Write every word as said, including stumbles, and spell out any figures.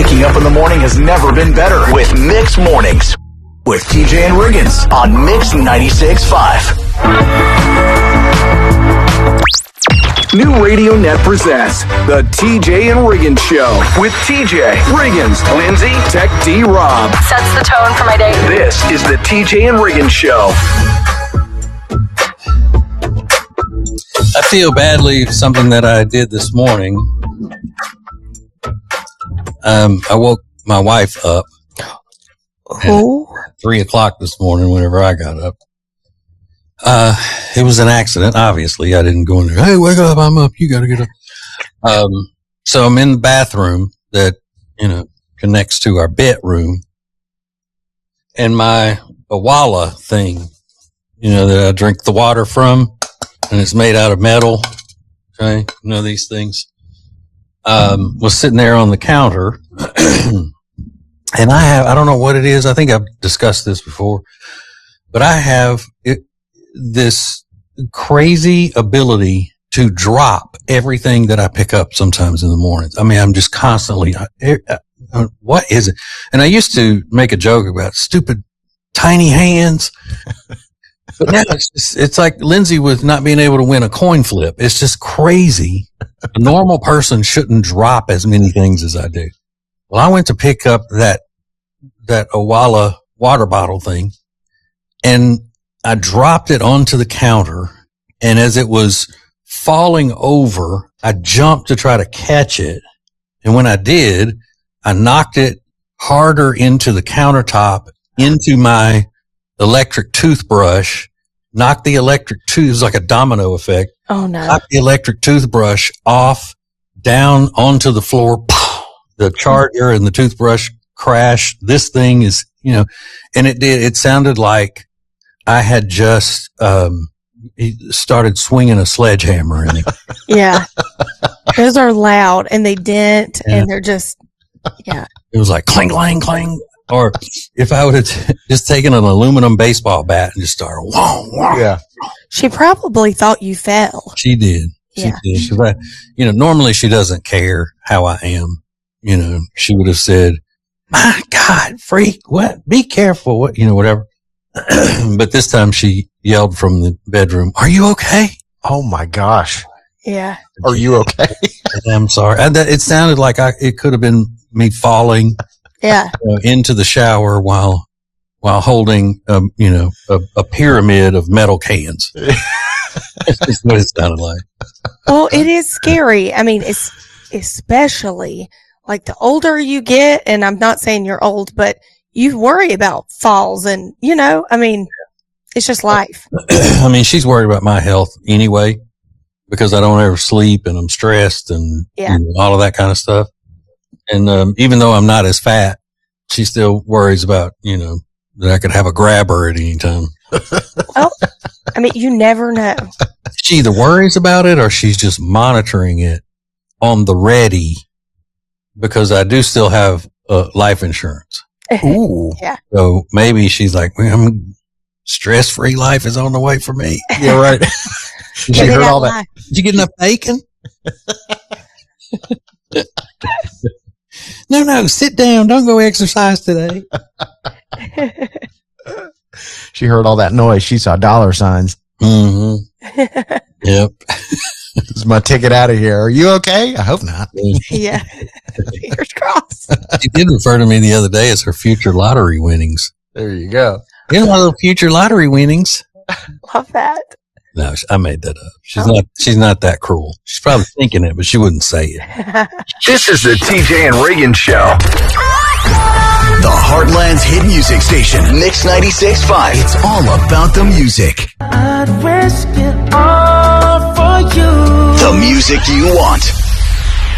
Waking up in the morning has never been better with Mix Mornings with T J and Riggins on Mix ninety-six point five. New Radio Net presents the T J and Riggins Show with T J, Riggins, Lindsay, Tech D Rob. Sets the tone for my day. This is the T J and Riggins Show. I feel badly for something that I did this morning. Um, I woke my wife up oh. at three o'clock this morning whenever I got up. Uh, it was an accident, obviously. I didn't go in there, hey, wake up, I'm up, you gotta get up. Um, so I'm in the bathroom that, you know, connects to our bedroom. And my Awala thing, you know, that I drink the water from, and it's made out of metal. Okay. You know, these things, um, was sitting there on the counter. And I have, I don't know what it is. I think I've discussed this before, but I have it, this crazy ability to drop everything that I pick up sometimes in the mornings. I mean, I'm just constantly, uh, what is it? And I used to make a joke about stupid tiny hands. But now it's just, it's like Lindsay with not being able to win a coin flip. It's just crazy. A normal person shouldn't drop as many things as I do. Well, I went to pick up that, that Awala water bottle thing, and I dropped it onto the counter. And as it was falling over, I jumped to try to catch it. And when I did, I knocked it harder into the countertop, into my electric toothbrush, knocked the electric tooth, it was like a domino effect. Oh no. Knocked the electric toothbrush off, down onto the floor. The charger and the toothbrush crashed. This thing is, you know, and it did, it sounded like I had just, um, started swinging a sledgehammer in it. Yeah. Those are loud and they dent yeah. and they're just, yeah. It was like clang, clang, clang. Or if I would have t- just taken an aluminum baseball bat and just started, whoa, whoa. Yeah. She probably thought you fell. She did. She yeah. did. She, you know, normally she doesn't care how I am. You know, she would have said, my God, freak, what? Be careful. What, you know, whatever. But this time she yelled from the bedroom, are you okay? Oh my gosh. Yeah. Are you okay? I'm sorry. And that, it sounded like I, it could have been me falling. Yeah. Uh, into the shower while, while holding, um, you know, a, a pyramid of metal cans. That's what it sounded like. Well, it is scary. I mean, it's especially like the older you get, and I'm not saying you're old, but you worry about falls and, you know, I mean, it's just life. I mean, she's worried about my health anyway, because I don't ever sleep and I'm stressed and yeah. you know, all of that kind of stuff. And, um, even though I'm not as fat, she still worries about, you know, that I could have a grabber at any time. Oh, I mean, you never know. She either worries about it or she's just monitoring it on the ready, because I do still have uh, life insurance. Ooh. Yeah. So maybe she's like, well, stress-free life is on the way for me. Yeah, right. She heard all that. Life. Did you get enough bacon? No, no, sit down. Don't go exercise today. She heard all that noise. She saw dollar signs. Mm-hmm. Yep. This is my ticket out of here. Are you okay? I hope not. Yeah. Fingers crossed. She did refer to me the other day as her future lottery winnings. There you go. You know, little future lottery winnings. Love that. No, I made that up. She's oh. not, she's not that cruel. She's probably thinking it, but she wouldn't say it. This is the T J and Riggins Show. The Heartland's hit music station, Mix ninety-six point five. It's all about the music. I'd risk it all for you. The music you want.